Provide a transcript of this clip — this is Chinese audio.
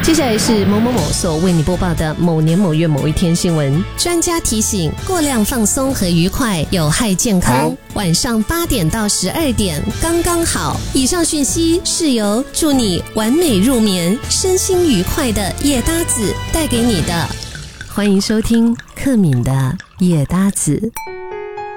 接下来是某某某所为你播报的某年某月某一天新闻。专家提醒，过量放松和愉快有害健康，晚上8点到12点刚刚好。以上讯息是由祝你完美入眠、身心愉快的夜搭子带给你的。欢迎收听克敏的夜搭子。